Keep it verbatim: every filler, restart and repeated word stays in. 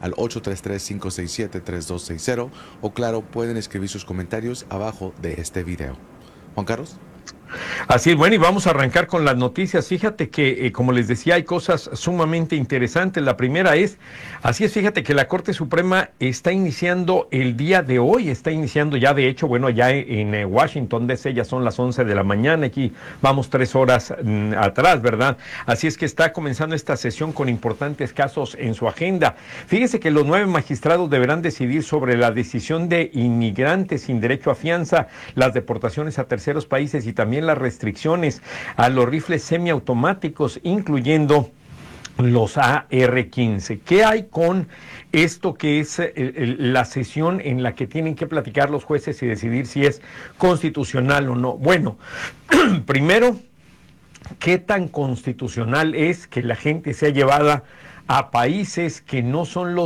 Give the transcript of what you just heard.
al ocho tres tres, cinco seis siete, tres dos seis cero o claro, pueden escribir sus comentarios abajo de este video. Juan Carlos. Así es, bueno, y vamos a arrancar con las noticias. Fíjate que, eh, como les decía, hay cosas sumamente interesantes. La primera es, así es, fíjate que la Corte Suprema está iniciando el día de hoy, está iniciando ya, de hecho, bueno, ya en, en Washington, D C, ya son las once de la mañana, aquí vamos tres horas mm, atrás, ¿verdad? Así es que está comenzando esta sesión con importantes casos en su agenda. Fíjese que los nueve magistrados deberán decidir sobre la decisión de inmigrantes sin derecho a fianza, las deportaciones a terceros países y también las restricciones a los rifles semiautomáticos, incluyendo los A R quince. ¿Qué hay con esto que es el, el, la sesión en la que tienen que platicar los jueces y decidir si es constitucional o no? Bueno, primero, ¿qué tan constitucional es que la gente sea llevada a países que no son los